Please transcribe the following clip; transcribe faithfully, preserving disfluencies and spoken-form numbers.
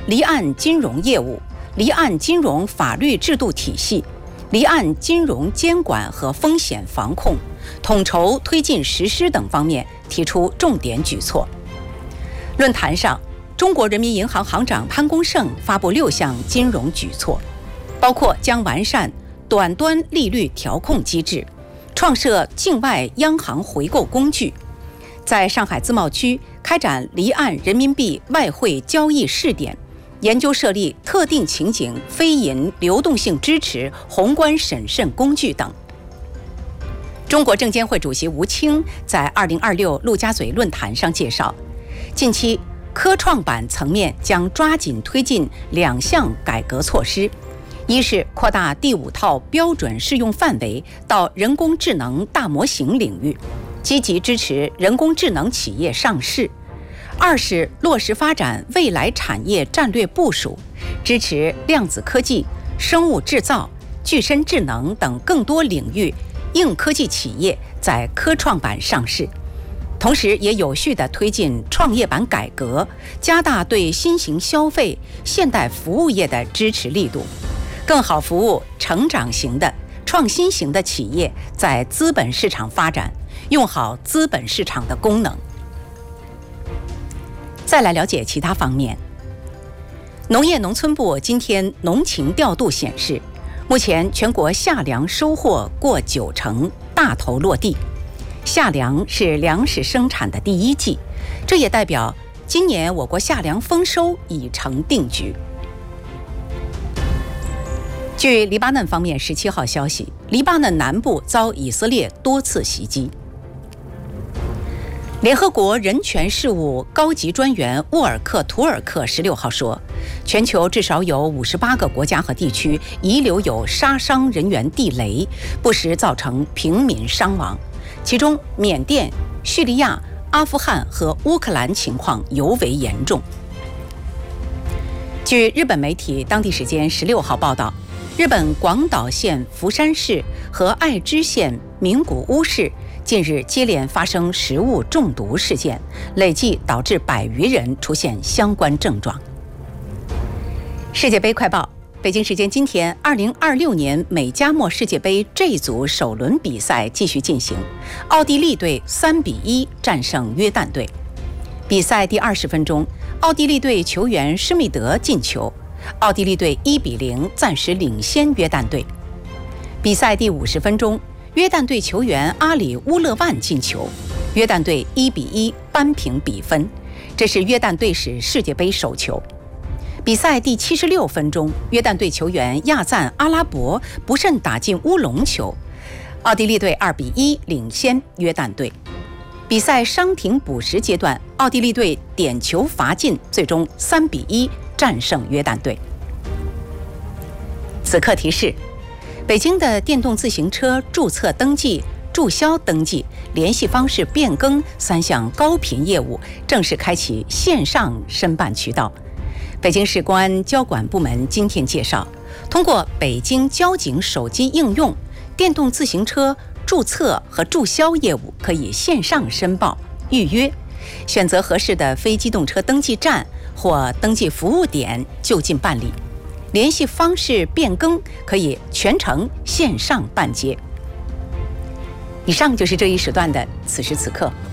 离岸金融业务、离岸金融法律制度体系、离岸金融监管和风险防控、统筹推进实施等方面提出重点举措。论坛上，中国人民银行行长潘功胜发布六项金融举措，包括将完善短端利率调控机制，创设境外央行回购工具，在上海自贸区开展离岸人民币外汇交易试点，研究设立特定情景非银流动性支持宏观审慎工具等。中国证监会主席吴清在二零二六陆家嘴论坛上介绍，近期科创板层面将抓紧推进两项改革措施，一是扩大第五套标准适用范围到人工智能大模型领域，积极支持人工智能企业上市；二是落实发展未来产业战略部署，支持量子科技、生物制造、具身智能等更多领域硬科技企业在科创板上市。同时也有序地推进创业板改革，加大对新型消费、现代服务业的支持力度，更好服务成长型的、创新型的企业在资本市场发展，用好资本市场的功能。再来了解其他方面。农业农村部今天农情调度显示，目前全国夏粮收获过九成，大头落地。夏粮是粮食生产的第一季，这也代表今年我国夏粮丰收已成定局。据黎巴嫩方面十七号消息，黎巴嫩南部遭以色列多次袭击。联合国人权事务高级专员沃尔克·图尔克十六号说，全球至少有五十八个国家和地区遗留有杀伤人员地雷，不时造成平民伤亡。其中，缅甸、叙利亚、阿富汗和乌克兰情况尤为严重。据日本媒体当地时间十六号报道，日本广岛县福山市和爱知县名古屋市近日接连发生食物中毒事件，累计导致百余人出现相关症状。世界杯快报。北京时间今天，二零二六年美加墨世界杯 J 组首轮比赛继续进行，奥地利队三比一战胜约旦队。比赛第二十分钟，奥地利队球员施密德进球，奥地利队一比零暂时领先约旦队。比赛第五十分钟，约旦队球员阿里乌勒万进球，约旦队一比一扳平比分，这是约旦队史世界杯首球。比赛第七十六分钟，约旦队球员亚赞阿拉伯不慎打进乌龙球，奥地利队二比一领先约旦队。比赛伤停补时阶段，奥地利队点球罚进，最终三比一战胜约旦队。此刻提示：北京的电动自行车注册登记、注销登记、联系方式变更三项高频业务正式开启线上申办渠道。北京市公安交管部门今天介绍，通过北京交警手机应用，电动自行车注册和注销业务可以线上申报预约，选择合适的非机动车登记站或登记服务点就近办理，联系方式变更可以全程线上办结。以上就是这一时段的此时此刻。